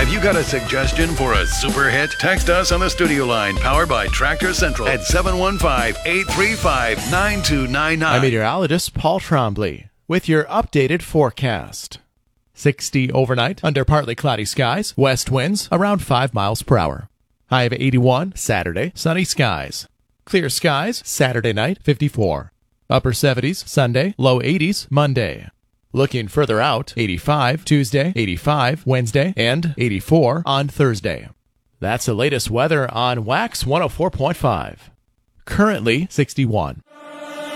Have you got a suggestion for a super hit? Text us on the studio line powered by Tractor Central at 715-835-9299. I'm meteorologist Paul Trombley with your updated forecast. 60 overnight under partly cloudy skies, west winds around 5 miles per hour. High of 81 Saturday, sunny skies. Clear skies Saturday night, 54. Upper 70s Sunday, low 80s Monday. Looking further out, 85 Tuesday, 85 Wednesday, and 84 on Thursday. That's the latest weather on Wax 104.5. Currently 61.